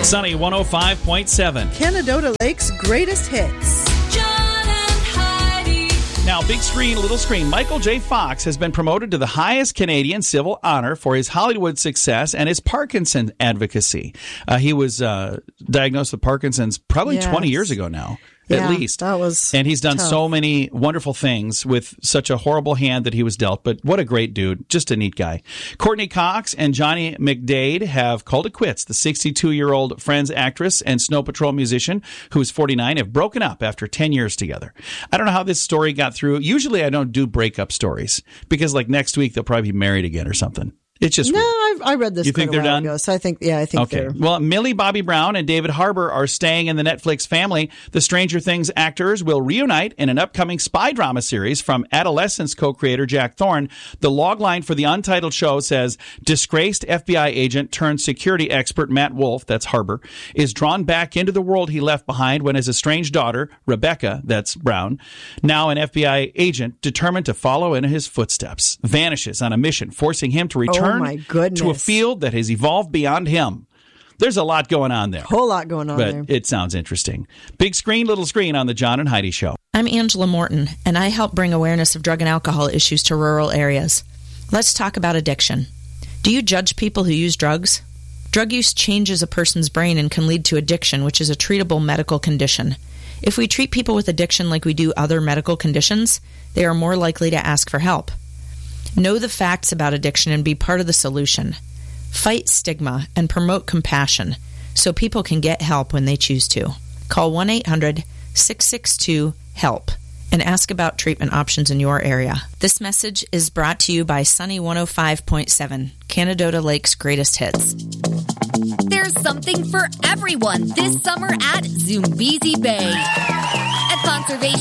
Sunny 105.7. Canadota Lake's greatest hits. Now, big screen, little screen. Michael J. Fox has been promoted to the highest Canadian civil honor for his Hollywood success and his Parkinson advocacy. He was diagnosed with Parkinson's probably 20 years ago now. At least. That was and he's done tough. so many wonderful things with such a horrible hand that he was dealt. But what a great dude. Just a neat guy. Courtney Cox and Johnny McDade have called it quits. The 62-year-old Friends actress and Snow Patrol musician, who is 49, have broken up after 10 years together. I don't know how this story got through. Usually I don't do breakup stories because like next week they'll probably be married again or something. It's just no. weird. I read this. You think quite a they're while done? Ago, so I think Okay. they're. Well, Millie Bobby Brown and David Harbour are staying in the Netflix family. The Stranger Things actors will reunite in an upcoming spy drama series from Adolescence co-creator Jack Thorne. The logline for the untitled show says, disgraced FBI agent turned security expert Matt Wolf, that's Harbour, is drawn back into the world he left behind when his estranged daughter, Rebecca, that's Brown, now an FBI agent determined to follow in his footsteps, vanishes on a mission, forcing him to return my goodness. to a field that has evolved beyond him. There's a lot going on there. Whole lot going on there. But it sounds interesting. Big screen, little screen on the John and Heidi Show. I'm Angela Morton, and I help bring awareness of drug and alcohol issues to rural areas. Let's talk about addiction. Do you judge people who use drugs? Drug use changes a person's brain and can lead to addiction, which is a treatable medical condition. If we treat people with addiction like we do other medical conditions, they are more likely to ask for help. Know the facts about addiction and be part of the solution. Fight stigma and promote compassion so people can get help when they choose to. Call 1-800-662-HELP and ask about treatment options in your area. This message is brought to you by Sunny 105.7, Canadota Lake's greatest hits. There's something for everyone this summer at Zoombezi Bay. At Conservation